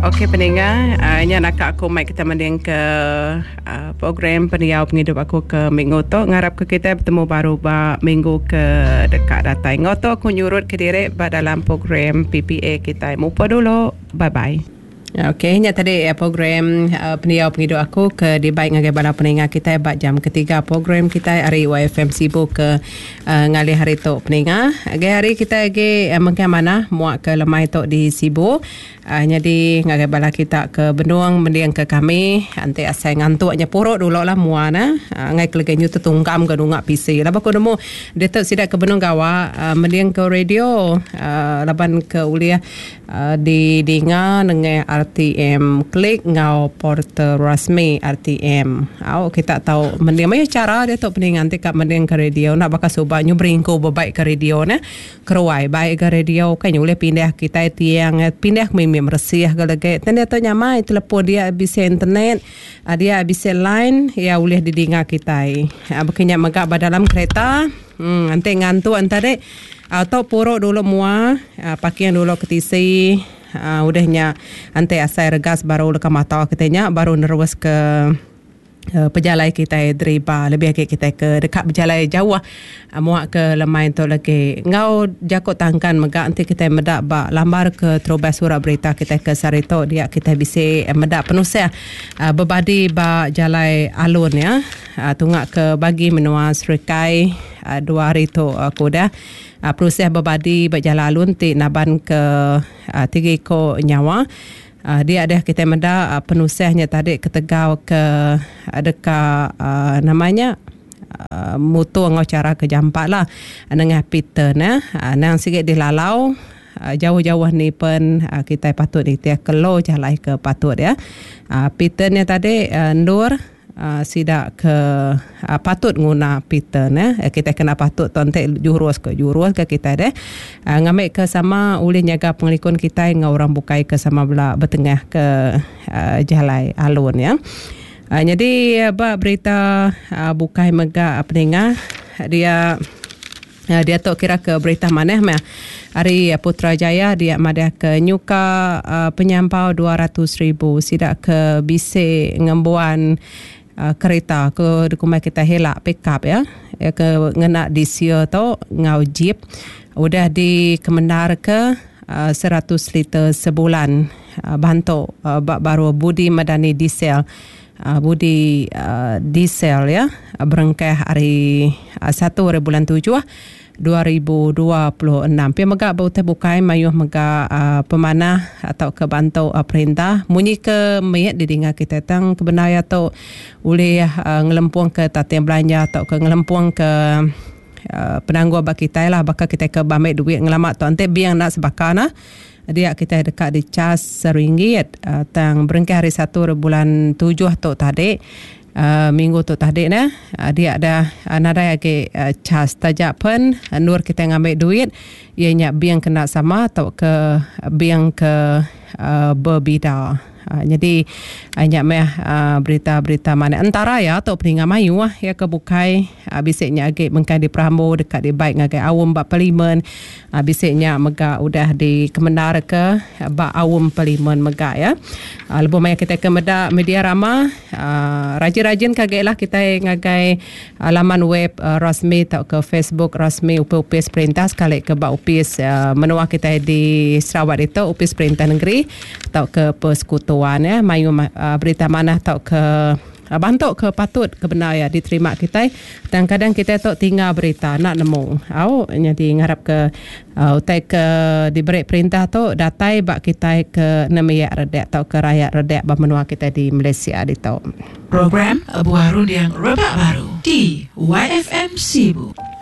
Okey pendengar, nya nak aku mai kita mending ke program pendiau penghidup aku ke minggu tu ngarap ke kita bertemu baru minggu ke dekat datang. Ngoto aku nyurut ke diri dalam program PPA kita. Mupa dulu. Bye bye. Okey, nya tadi program pendiau penghidup aku ke di baik ngagai bala pendengar kita bak jam ketiga program kita hari YFM sibuk ke ngali hari tu pendengar. Hari kita lagi mungkin mana muak ke lemai tu di sibuk. Jadi ngagai bala kita ke Benung mendiang ke kami ante asai ngantuknya porok dulu lah muana ngai keleganya tu tungkam ke nungak PC laba ko nemu detok sidak ke Benung gawa mendiang ke radio laban ke uliah di dinga dengan RTM klik ngau portal rasmi RTM kita tahu mendiang mai cara detok pening ante kat mendiang ke radio nak bakal cuba nyubringko bebaik ke radio na keruai baik ke radio kan uleh pindah kita tiang pindah meresih galage tanda tu nyamai telefon dia bisa internet dia bisa line ya boleh didengar kita bekenya megak dalam kereta ante ngantuk antare atau porok dulu mua pakaian dulu ketisi udahnya ante asai regas baru leka mata katanya baru nerus ke pejalai kita driba lebih kita ke dekat pejalai jauh muak ke lemai tu lagi ngau jakut tangkan megak nanti kita medak ba lambar ke terobas surat berita kita ke Sarito dia kita bisa medak penusia berbadi ba jalai alun ya tungak ke bagi menua Serikai 2 hari tu aku dah proses berbadi ba jalai alun ti naban ke 3 ko nyawa dia ada kita menda penusahnya tadi ketegau ke adakah namanya mutu ngau cara ke jampak lah dengan Peter nang sikit dilalau jauh-jauh ni pun kita patut dia kelo jalai ke patut ya Peternya tadi Nur sidak ke patut guna Peter kita kena patut tontek jurus ke kita deh ngambil ke sama ulih nyaga pengelikun kita ngau orang bukai ke sama belah bertengah ke jalai alun ya jadi berita bukai mega pendengar dia tu kira ke berita mana hari Putrajaya dia madah ke nyuka penyampau 200,000 sidak ke bise ngembuan kereta ke dukumai kita helak pick up ya ke ngena di sia tu ngau jeep udah di Kemendar ke 100 liter sebulan bantu baru Budi Madani diesel Budi diesel ya berengkah hari 1 bulan 7 2026 pi megak bau terbukai mayuh megak pemanah atau ke bantu perintah munyi ke mayat didinga kita tang kebenaya atau oleh ngelempuang ke tatian belanja atau ke ngelempuang ke penangguh bak kita lah bakal kita ke bamik duit ngelamat tu ante biang nak sebakana dia kita dekat di cas RM1 tang berengkah hari 1 bulan 7 tu tadi minggu tu tadi dia ada nada lagi cas tajak pun nur kita ngambil duit ianya biang kena sama atau ke biang ke berbeda jadi banyak berita-berita mana antara ya atau peningat mayu ya kebukai bisiknya agak mengkai di Pramu dekat di baik ngagai awam bak parlimen bisiknya megak udah di Kemendar ke bak awam parlimen megak ya lebih banyak kita ke media rama rajin-rajin kagak lah kita ngagai laman web rasmi atau ke Facebook rasmi upis perintah sekali ke bak upis menua kita di Sarawak itu upis perintah negeri atau ke persekutuan ya mayu berita mana atau ke bantu ke patut kebenar ya diterima kita kadang-kadang kita tok tinggal berita nak nemu jadi ngarap ke utai ke diberi perintah tu datai bak kita ke nemiak redak atau ke rakyat redak ba menua kita di Malaysia di tau program Abu Harun yang rebak baru di YFM Sibuk.